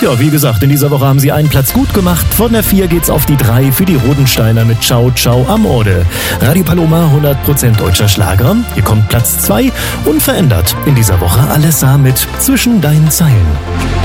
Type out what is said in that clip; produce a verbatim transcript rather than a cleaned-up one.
Ja, wie gesagt, in dieser Woche haben sie einen Platz gut gemacht. Von der vier geht's auf die drei für die Rodensteiner mit Ciao Ciao Amore. Radio Paloma, hundert Prozent deutscher Schlager. Hier kommt Platz zwei, unverändert. In dieser Woche Alessa mit Zwischen deinen Zeilen.